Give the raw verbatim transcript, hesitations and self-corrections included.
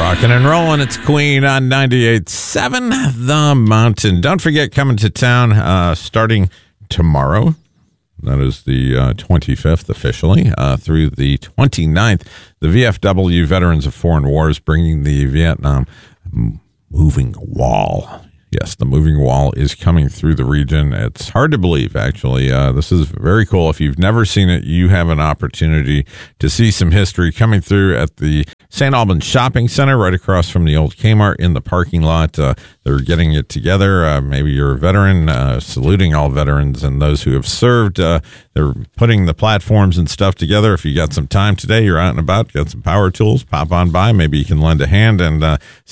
Rocking and rolling. It's Queen on ninety-eight point seven The Mountain. Don't forget, coming to town uh, starting tomorrow. That is the uh, twenty-fifth officially, uh, through the twenty-ninth. The V F W, Veterans of Foreign Wars, bringing the Vietnam Moving Wall. Yes, the Moving Wall is coming through the region. It's hard to believe, actually. Uh, this is very cool. If you've never seen it, you have an opportunity to see some history coming through at the Saint Albans Shopping Center, right across from the old Kmart in the parking lot. Uh, they're getting it together. Uh, maybe you're a veteran, uh, saluting all veterans and those who have served. Uh, they're putting the platforms and stuff together. If you got some time today, you're out and about, got some power tools, pop on by. Maybe you can lend a hand and uh,